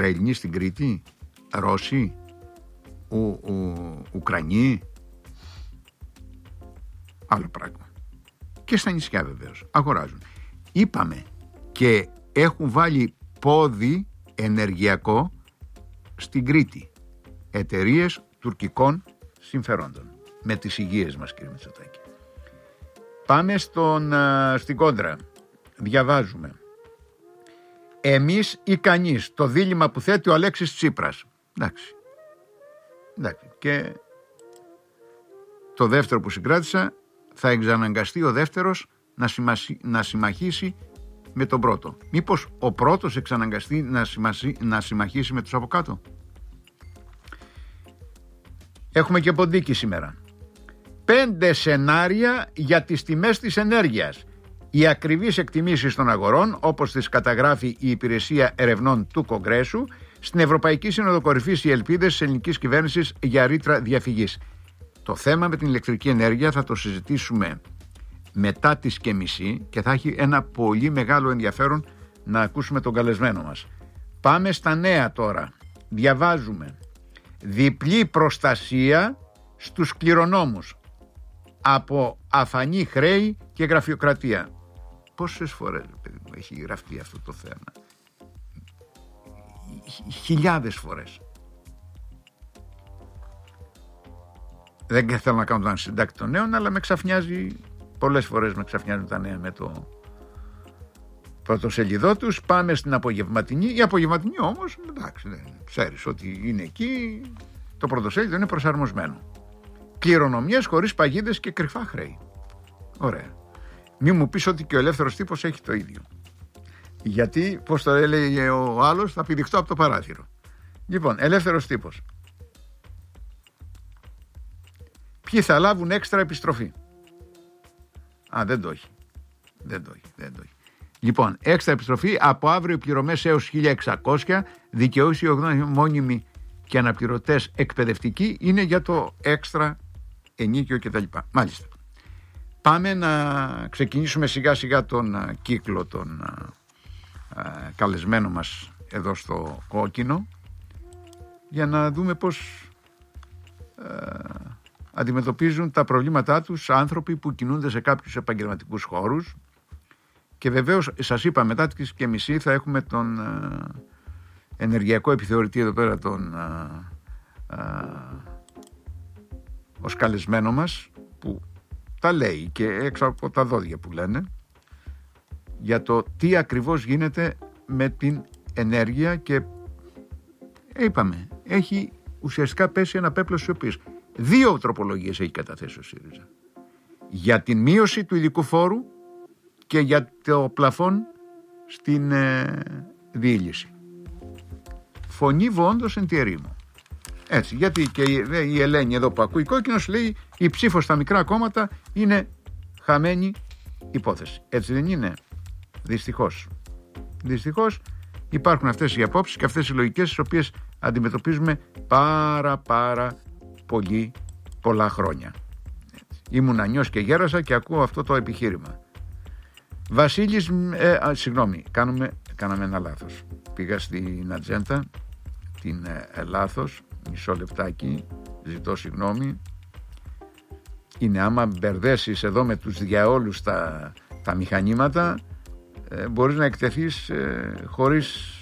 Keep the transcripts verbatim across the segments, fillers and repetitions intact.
Ισραηλινοί στην Κρήτη, Ρώσοι, ο, ο, Ουκρανοί, άλλο πράγμα. Και στα νησιά βεβαίως αγοράζουν. Είπαμε, και έχουν βάλει πόδι ενεργειακό στην Κρήτη εταιρείες τουρκικών συμφερόντων, με τις υγείες μας, κύριε Μητσοτάκη. Πάμε στον, στην κόντρα. Διαβάζουμε: εμείς ή κανείς, το δίλημμα που θέτει ο Αλέξης Τσίπρας. Εντάξει. Εντάξει. Και το δεύτερο που συγκράτησα, θα εξαναγκαστεί ο δεύτερος να, συμμασι... να συμμαχίσει με τον πρώτο. Μήπως ο πρώτος εξαναγκαστεί να, συμμασι... να συμμαχίσει με τους από κάτω? Έχουμε και ποντίκι σήμερα. Πέντε σενάρια για τις τιμές της ενέργειας. Οι ακριβείς εκτιμήσεις των αγορών, όπως τις καταγράφει η Υπηρεσία Ερευνών του Κογκρέσου, στην Ευρωπαϊκή Σύνοδο Κορυφής οι ελπίδες της ελληνικής κυβέρνησης για ρήτρα διαφυγής. Το θέμα με την ηλεκτρική ενέργεια θα το συζητήσουμε μετά τις και μισή και θα έχει ένα πολύ μεγάλο ενδιαφέρον να ακούσουμε τον καλεσμένο μας. Πάμε στα νέα τώρα. Διαβάζουμε: διπλή προστασία στους κληρονόμους από αφανή χρέη και γραφειοκρατία. Πόσες φορές, παιδί μου, έχει γραφτεί αυτό το θέμα? Χιλιάδες φορές. Δεν θέλω να κάνω τον συντάκτη των νέων, αλλά με ξαφνιάζει, πολλές φορές με ξαφνιάζουν τα νέα με το πρωτοσελιδό τους. Πάμε στην απογευματινή. Η απογευματινή όμως, εντάξει, ξέρεις ότι είναι εκεί, το πρωτοσέλιδο είναι προσαρμοσμένο. Κληρονομιές χωρίς παγίδες και κρυφά χρέη. Ωραία. Μη μου πεις ότι και ο ελεύθερος τύπος έχει το ίδιο. Γιατί, πώς το έλεγε ο άλλος, θα πηδηχτώ από το παράθυρο. Λοιπόν, ελεύθερος τύπος. Ποιοι θα λάβουν έξτρα επιστροφή? Α, δεν το έχει. Δεν το έχει, δεν το έχει. Λοιπόν, έξτρα επιστροφή από αύριο, πληρωμές έως χίλια εξακόσια, δικαιούχοι μόνιμοι και αναπληρωτές εκπαιδευτικοί είναι για το έξτρα ενίκιο κτλ. Μάλιστα. Πάμε να ξεκινήσουμε σιγά σιγά τον κύκλο των α, καλεσμένο μας εδώ στο κόκκινο, για να δούμε πώς α, αντιμετωπίζουν τα προβλήματά τους άνθρωποι που κινούνται σε κάποιους επαγγελματικούς χώρους. Και βεβαίως σας είπα, μετά τις και μισή θα έχουμε τον α, ενεργειακό επιθεωρητή εδώ πέρα, τον α, α, ως καλεσμένο μας, που τα λέει και έξω από τα δόντια που λένε, για το τι ακριβώς γίνεται με την ενέργεια. Και είπαμε, έχει ουσιαστικά πέσει ένα πέπλο σιωπής. Δύο τροπολογίες έχει καταθέσει ο ΣΥΡΙΖΑ: για την μείωση του ειδικού φόρου και για το πλαφόν στην ε, διήλυση. Φωνή όντως εν τη ερήμο. Έτσι, γιατί και η, η Ελένη εδώ που ακούει κόκκινος λέει η ψήφος στα μικρά κόμματα είναι χαμένη υπόθεση. Έτσι δεν είναι? Δυστυχώς. Δυστυχώς υπάρχουν αυτές οι απόψεις και αυτές οι λογικές, τις οποίες αντιμετωπίζουμε πάρα πάρα πολύ πολλά χρόνια. Έτσι. Ήμουν ανιός και γέρασα και ακούω αυτό το επιχείρημα. Βασίλης, ε, α, συγγνώμη, κάνουμε, κάναμε ένα λάθος. Πήγα στην ατζέντα, την ε, λάθος, μισό λεπτάκι, ζητώ συγγνώμη. Είναι, άμα μπερδέσεις εδώ με τους διαόλους τα, τα μηχανήματα, ε, μπορείς να εκτεθείς ε, χωρίς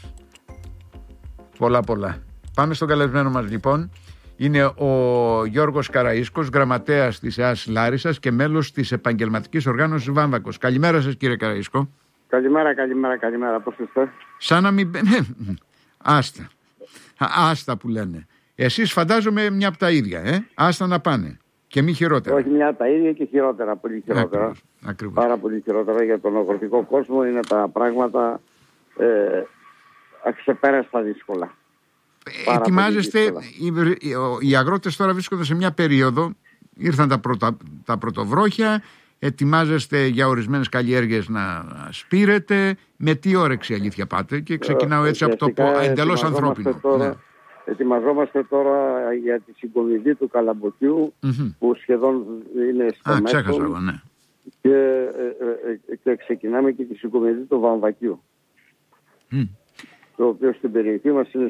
πολλά πολλά. Πάμε στον καλεσμένο μας λοιπόν. Είναι ο Γιώργος Καραΐσκος, γραμματέας της ΕΑΣ Λάρισσας και μέλος της επαγγελματικής οργάνωσης Βάμβακος. Καλημέρα σας, κύριε Καραΐσκο. Καλημέρα, καλημέρα, καλημέρα. Πώς είστε? Σαν να μην... Άστα. Άστα που λένε. Εσείς φαντάζομαι μια από τα ίδια, ε? Άστα να πάνε. Και μη χειρότερα. Όχι, μια από τα ίδια και χειρότερα, πολύ χειρότερα. Ακριβώς, ακριβώς. Πάρα πολύ χειρότερα. Για τον αγροτικό κόσμο είναι τα πράγματα ε, αξεπέραστα δύσκολα. Ετοιμάζεστε, οι, οι αγρότες τώρα βρίσκονται σε μια περίοδο, ήρθαν τα, πρωτα, τα πρωτοβρόχια, ετοιμάζεστε για ορισμένες καλλιέργειες να σπείρετε. Με τι όρεξη αλήθεια πάτε? Και ξεκινάω έτσι από το εντελώς ανθρώπινο. Τώρα, ναι. Ετοιμαζόμαστε τώρα για τη συγκομιδή του Καλαμποκιού, mm-hmm. που σχεδόν είναι στο Α, μέτρο. Ξέχασα εγώ, ναι. Και, ε, ε, και ξεκινάμε και τη συγκομιδή του Βαμβακιού. Mm. Το οποίο στην περιοχή μας είναι